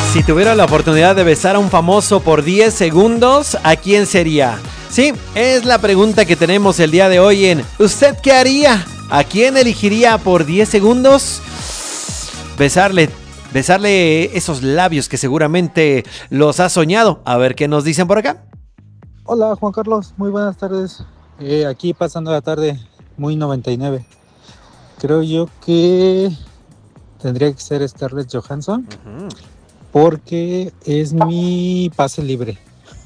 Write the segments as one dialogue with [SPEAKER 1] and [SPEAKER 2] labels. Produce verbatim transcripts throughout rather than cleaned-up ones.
[SPEAKER 1] Si tuviera la oportunidad de besar a un famoso por diez segundos, ¿a quién sería? Sí, es la pregunta que tenemos el día de hoy en ¿usted qué haría? ¿A quién elegiría por diez segundos? Besarle, besarle esos labios que seguramente los ha soñado. A ver qué nos dicen por acá.
[SPEAKER 2] Hola Juan Carlos, muy buenas tardes. Eh, aquí pasando la tarde, muy noventa y nueve. Creo yo que tendría que ser Scarlett Johansson. Uh-huh. Porque es mi pase libre.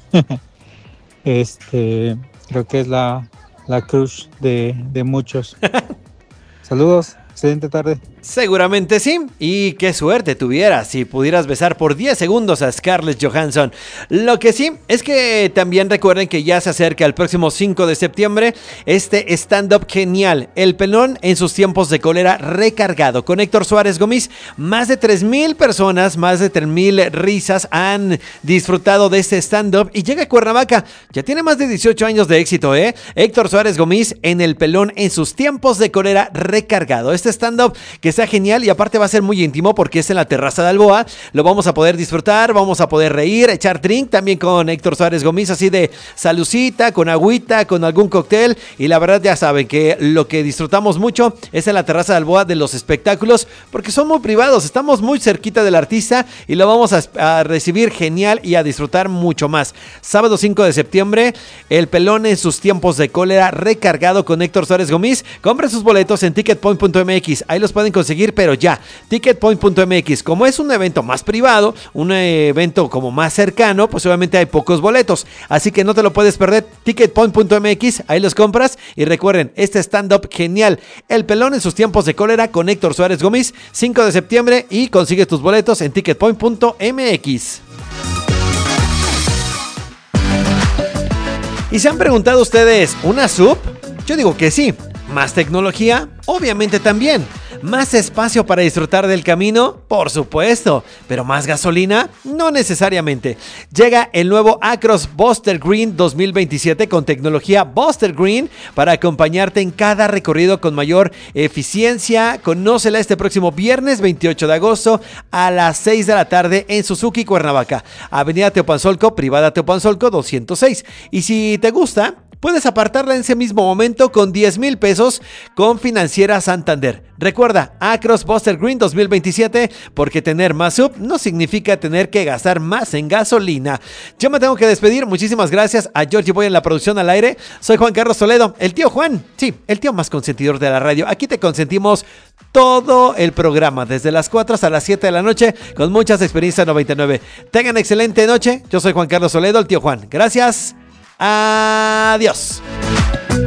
[SPEAKER 2] Este, creo que es la, la crush de, de muchos. Saludos, excelente tarde.
[SPEAKER 1] Seguramente sí, y qué suerte tuvieras si pudieras besar por diez segundos a Scarlett Johansson. Lo que sí es que también recuerden que ya se acerca el próximo cinco de septiembre este stand-up genial, El Pelón en sus tiempos de cólera recargado, con Héctor Suárez Gómez. Más de tres mil personas, más de tres mil risas han disfrutado de este stand-up y llega a Cuernavaca. Ya tiene más de dieciocho años de éxito, ¿eh? Héctor Suárez Gómez en El Pelón en sus tiempos de cólera recargado. Este stand-up que está genial y aparte va a ser muy íntimo porque es en la terraza de Alboa. Lo vamos a poder disfrutar, vamos a poder reír, echar drink también con Héctor Suárez Gómez, así de salucita, con agüita, con algún cóctel. Y la verdad ya saben que lo que disfrutamos mucho es en la terraza de Alboa de los espectáculos porque son muy privados, estamos muy cerquita del artista y lo vamos a, a recibir genial y a disfrutar mucho más. Sábado cinco de septiembre, El Pelón en sus tiempos de cólera recargado con Héctor Suárez Gómez. Compren sus boletos en ticket point punto m x, ahí los pueden conseguir, pero ya, ticket point punto m x, como es un evento más privado, un evento como más cercano, pues obviamente hay pocos boletos, así que no te lo puedes perder. ticket point punto m x, ahí los compras y recuerden, este stand-up genial, El Pelón en sus tiempos de cólera con Héctor Suárez Gómez, cinco de septiembre, y consigue tus boletos en ticket point punto m x. ¿Y se han preguntado ustedes, una sub? Yo digo que sí. ¿Más tecnología? Obviamente también. ¿Más espacio para disfrutar del camino? Por supuesto. ¿Pero más gasolina? No necesariamente. Llega el nuevo Acros Buster Green dos mil veintisiete con tecnología Buster Green para acompañarte en cada recorrido con mayor eficiencia. Conócela este próximo viernes veintiocho de agosto a las seis de la tarde en Suzuki, Cuernavaca. Avenida Teopanzolco, Privada Teopanzolco doscientos seis. Y si te gusta, puedes apartarla en ese mismo momento con diez mil pesos con Financiera Santander. Recuerda, Acros Buster Green dos mil veintisiete, porque tener más sub no significa tener que gastar más en gasolina. Yo me tengo que despedir. Muchísimas gracias a Georgie Boy en la producción al aire. Soy Juan Carlos Toledo, el tío Juan. Sí, el tío más consentidor de la radio. Aquí te consentimos todo el programa, desde las cuatro hasta las siete de la noche, con muchas experiencias noventa y nueve. Tengan excelente noche. Yo soy Juan Carlos Toledo, el tío Juan. Gracias. Adiós.